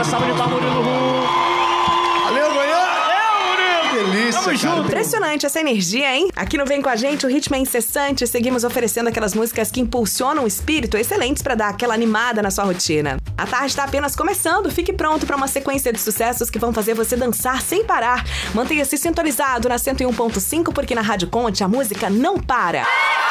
Uma salva de palmas, Murilo Ru. Valeu, Goiânia! Delícia, Tamo junto. Impressionante essa energia, hein? Aqui no Vem Com a Gente, o ritmo é incessante. Seguimos oferecendo aquelas músicas que impulsionam o espírito, excelentes pra dar aquela animada na sua rotina. A tarde tá apenas começando. Fique pronto pra uma sequência de sucessos que vão fazer você dançar sem parar. Mantenha-se sintonizado na 101.5, porque na Rádio Conte a música não para.